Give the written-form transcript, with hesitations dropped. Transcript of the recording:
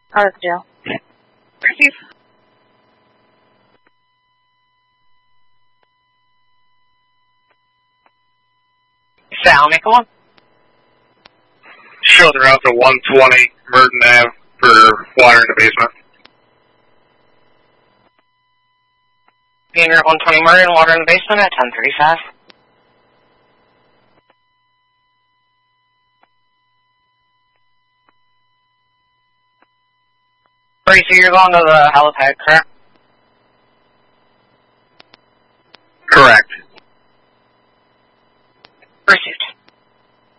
Out of jail. Receive. Sal, make one. Show the route to 120 Merton Ave for water in the basement. Being at 120 Merton, water in the basement at 10:35. So you're going to the helipad, correct?